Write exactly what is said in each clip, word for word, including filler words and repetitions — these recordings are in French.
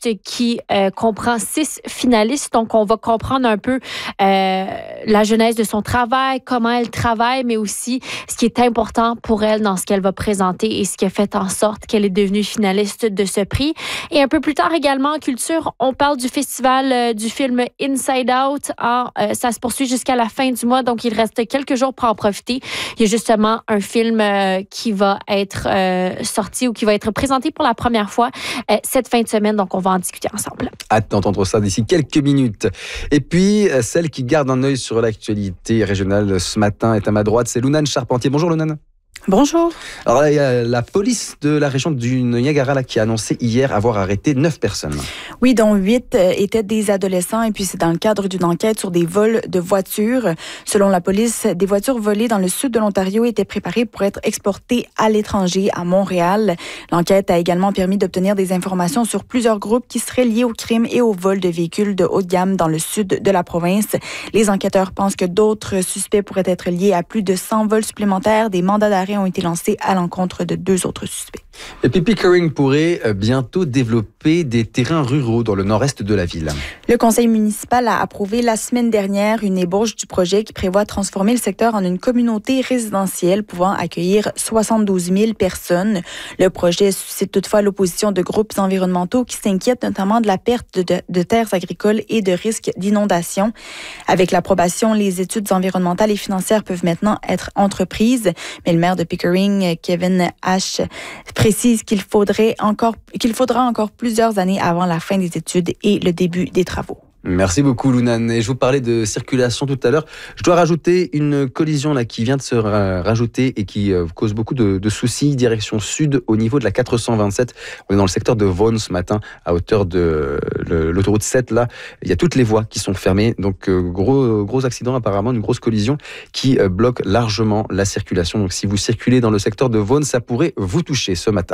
qui euh, comprend six finalistes. Donc, on va comprendre un peu euh, la genèse de son travail, comment elle travaille, mais aussi ce qui est important pour elle dans ce qu'elle va présenter et ce qui a fait en sorte qu'elle est devenue finaliste de ce prix. Et un peu plus tard également en culture, on parle du festival euh, du film Inside Out. Ah, euh, ça se poursuit jusqu'à la fin du mois, donc il reste quelques jours pour en profiter. Il y a justement un film euh, qui va être euh, sorti ou qui va être présenté pour la première fois euh, cette fin de semaine, donc on va en discuter ensemble. Hâte d'entendre ça d'ici quelques minutes. Et puis, celle qui garde un œil sur l'actualité régionale ce matin est à ma droite, c'est Lounane Charpentier. Bonjour Lounane. Bonjour. Alors là, il y a la police de la région du Niagara là, qui a annoncé hier avoir arrêté neuf personnes. Oui, dont huit étaient des adolescents et puis c'est dans le cadre d'une enquête sur des vols de voitures. Selon la police, des voitures volées dans le sud de l'Ontario étaient préparées pour être exportées à l'étranger, à Montréal. L'enquête a également permis d'obtenir des informations sur plusieurs groupes qui seraient liés au crime et au vol de véhicules de haut de gamme dans le sud de la province. Les enquêteurs pensent que d'autres suspects pourraient être liés à plus de cent vols supplémentaires. Des mandats d'arrêt ont été lancés à l'encontre de deux autres suspects. Et puis Pickering pourrait bientôt développer des terrains ruraux dans le nord-est de la ville. Le conseil municipal a approuvé la semaine dernière une ébauche du projet qui prévoit transformer le secteur en une communauté résidentielle pouvant accueillir soixante-douze mille personnes. Le projet suscite toutefois l'opposition de groupes environnementaux qui s'inquiètent notamment de la perte de, de, de terres agricoles et de risques d'inondation. Avec l'approbation, les études environnementales et financières peuvent maintenant être entreprises, mais le maire de Pickering, Kevin Ash, précise qu'il faudrait encore, qu'il faudra encore plusieurs années avant la fin des études et le début des travaux. Merci beaucoup Lounane. Et je vous parlais de circulation tout à l'heure. Je dois rajouter une collision là qui vient de se rajouter et qui euh, cause beaucoup de, de soucis. Direction sud au niveau de la quatre cent vingt-sept. On est dans le secteur de Vaughan ce matin à hauteur de le, l'autoroute sept là. Il y a toutes les voies qui sont fermées. Donc euh, gros gros accident apparemment, une grosse collision qui euh, bloque largement la circulation. Donc si vous circulez dans le secteur de Vaughan, ça pourrait vous toucher ce matin.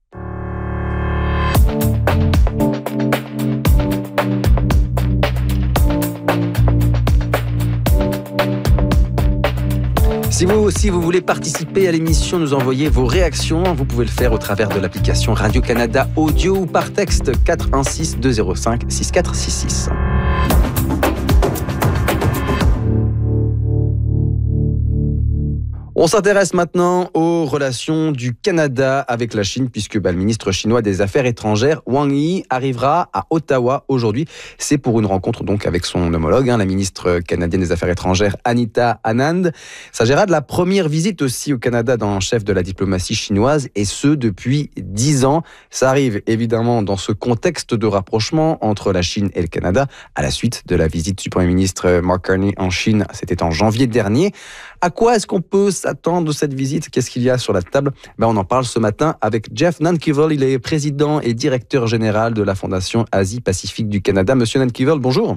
Si vous aussi vous voulez participer à l'émission, nous envoyer vos réactions, vous pouvez le faire au travers de l'application Radio-Canada Audio ou par texte quatre un six deux zéro cinq six quatre six six. On s'intéresse maintenant aux relations du Canada avec la Chine, puisque bah, le ministre chinois des Affaires étrangères, Wang Yi, arrivera à Ottawa aujourd'hui. C'est pour une rencontre donc avec son homologue, hein, la ministre canadienne des Affaires étrangères, Anita Anand. Il s'agira de la première visite aussi au Canada d'un chef de la diplomatie chinoise, et ce depuis dix ans. Ça arrive évidemment dans ce contexte de rapprochement entre la Chine et le Canada, à la suite de la visite du Premier ministre Mark Carney en Chine, c'était en janvier dernier. À quoi est-ce qu'on peut s'attendre de cette visite? Qu'est-ce qu'il y a sur la table? Ben, on en parle ce matin avec Jeff Nankivel. Il est président et directeur général de la Fondation Asie-Pacifique du Canada. Monsieur Nankivel, bonjour.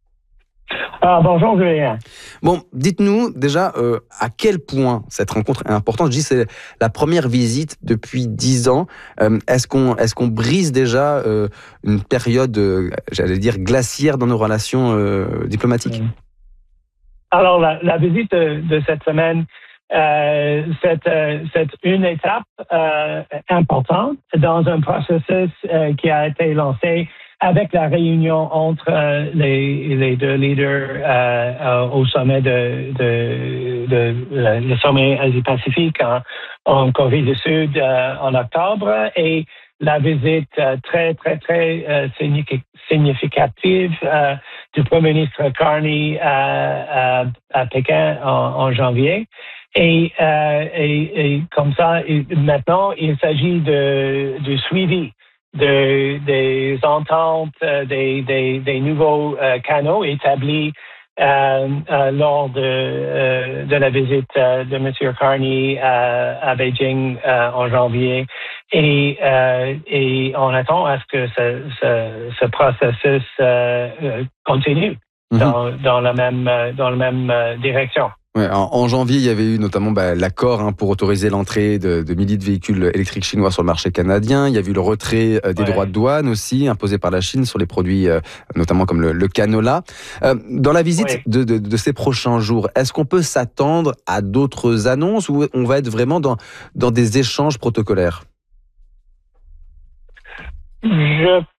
Ah, bonjour, Julien. Bon, dites-nous déjà euh, à quel point cette rencontre est importante. Je dis c'est la première visite depuis dix ans. Euh, est-ce qu'on est-ce qu'on brise déjà euh, une période, euh, j'allais dire, glaciaire dans nos relations euh, diplomatiques? Alors, la, la visite de, de cette semaine, euh, c'est, euh, c'est une étape euh, importante dans un processus euh, qui a été lancé avec la réunion entre euh, les, les deux leaders euh, euh, au sommet de, de, de, de le sommet Asie-Pacifique en, en Corée du Sud euh, en octobre, et la visite euh, très, très, très euh, significative euh, du Premier ministre Carney à, à, à Pékin en, en janvier. Et, euh, et, et comme ça, et maintenant, il s'agit de, de suivi de, des ententes, des, des, des nouveaux euh, canaux établis Euh, euh, lors de, euh, de la visite euh, de M. Carney à, à Beijing euh, en janvier. Et, euh, et on attend à ce que ce, ce, ce processus euh, continue mm-hmm. dans, dans la même, dans la même euh, direction. Ouais, en, en janvier, il y avait eu notamment bah, l'accord hein, pour autoriser l'entrée de, de milliers de véhicules électriques chinois sur le marché canadien. Il y a eu le retrait euh, des ouais. droits de douane aussi, imposés par la Chine sur les produits, euh, notamment comme le, le canola. Euh, dans la visite ouais. de, de, de ces prochains jours, est-ce qu'on peut s'attendre à d'autres annonces ou on va être vraiment dans, dans des échanges protocolaires? Je